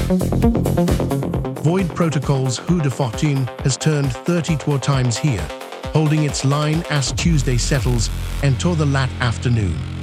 Void Protocol's Coup de Fortune has turned 32 times here, holding its line as Tuesday settles and till the late afternoon.